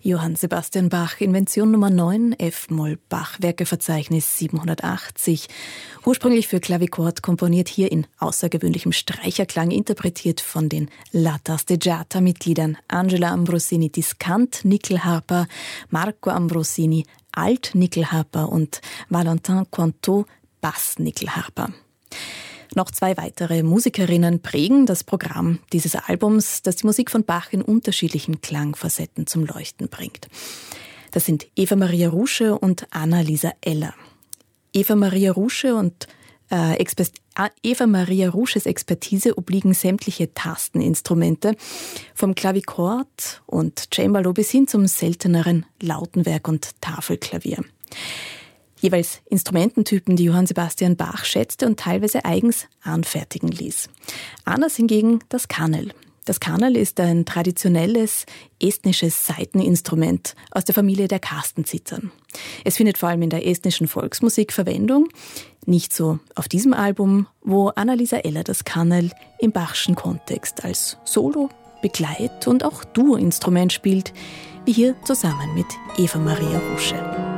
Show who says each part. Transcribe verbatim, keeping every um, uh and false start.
Speaker 1: Johann Sebastian Bach, Invention Nummer neun, F-Moll Bach, Werkeverzeichnis siebenhundertachtzig. Ursprünglich für Klavichord komponiert, hier in außergewöhnlichem Streicherklang, interpretiert von den La Tasteggiata-Mitgliedern Angela Ambrosini Diskant, Nickelharper, Marco Ambrosini Alt, Nickelharper und Valentin Cointot, Bass, Nickelharper. Noch zwei weitere Musikerinnen prägen das Programm dieses Albums, das die Musik von Bach in unterschiedlichen Klangfacetten zum Leuchten bringt. Das sind Eva Maria Rusche und Anna-Lisa Eller. Eva Maria Rusche und äh, Exper- Eva Maria Rusches Expertise obliegen sämtliche Tasteninstrumente, vom Klavichord und Cembalo bis hin zum selteneren Lautenwerk und Tafelklavier. Jeweils Instrumententypen, die Johann Sebastian Bach schätzte und teilweise eigens anfertigen ließ. Anders hingegen das Kanel. Das Kanel ist ein traditionelles estnisches Saiteninstrument aus der Familie der Kastenzittern. Es findet vor allem in der estnischen Volksmusik Verwendung. Nicht so auf diesem Album, wo Anna-Lisa Eller das Kanel im Bachschen Kontext als Solo, Begleit- und auch Duo-Instrument spielt, wie hier zusammen mit Eva Maria Rusche.